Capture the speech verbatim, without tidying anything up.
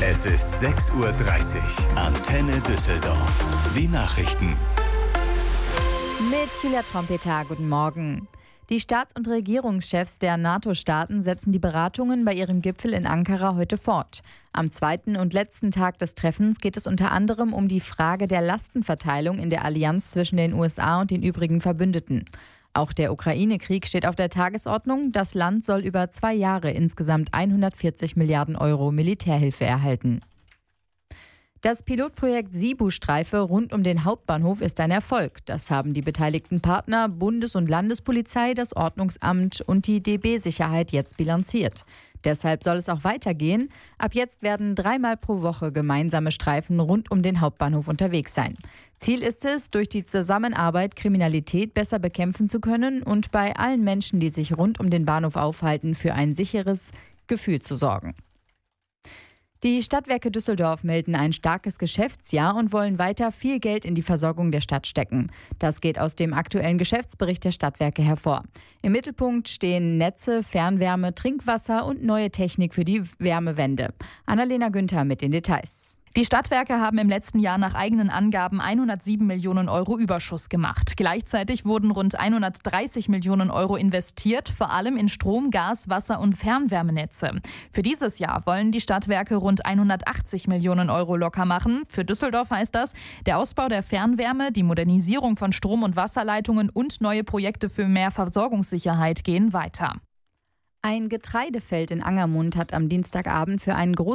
Es ist sechs Uhr dreißig. Antenne Düsseldorf. Die Nachrichten. Mit Julia Trompeter, guten Morgen. Die Staats- und Regierungschefs der NATO-Staaten setzen die Beratungen bei ihrem Gipfel in Ankara heute fort. Am zweiten und letzten Tag des Treffens geht es unter anderem um die Frage der Lastenverteilung in der Allianz zwischen den U S A und den übrigen Verbündeten. Auch der Ukraine-Krieg steht auf der Tagesordnung. Das Land soll über zwei Jahre insgesamt hundertvierzig Milliarden Euro Militärhilfe erhalten. Das Pilotprojekt Sibu-Streife rund um den Hauptbahnhof ist ein Erfolg. Das haben die beteiligten Partner Bundes- und Landespolizei, das Ordnungsamt und die D B-Sicherheit jetzt bilanziert. Deshalb soll es auch weitergehen. Ab jetzt werden dreimal pro Woche gemeinsame Streifen rund um den Hauptbahnhof unterwegs sein. Ziel ist es, durch die Zusammenarbeit Kriminalität besser bekämpfen zu können und bei allen Menschen, die sich rund um den Bahnhof aufhalten, für ein sicheres Gefühl zu sorgen. Die Stadtwerke Düsseldorf melden ein starkes Geschäftsjahr und wollen weiter viel Geld in die Versorgung der Stadt stecken. Das geht aus dem aktuellen Geschäftsbericht der Stadtwerke hervor. Im Mittelpunkt stehen Netze, Fernwärme, Trinkwasser und neue Technik für die Wärmewende. Annalena Günther mit den Details. Die Stadtwerke haben im letzten Jahr nach eigenen Angaben hundertsieben Millionen Euro Überschuss gemacht. Gleichzeitig wurden rund hundertdreißig Millionen Euro investiert, vor allem in Strom, Gas, Wasser und Fernwärmenetze. Für dieses Jahr wollen die Stadtwerke rund hundertachtzig Millionen Euro locker machen. Für Düsseldorf heißt das, der Ausbau der Fernwärme, die Modernisierung von Strom- und Wasserleitungen und neue Projekte für mehr Versorgungssicherheit gehen weiter. Ein Getreidefeld in Angermund hat am Dienstagabend für einen großen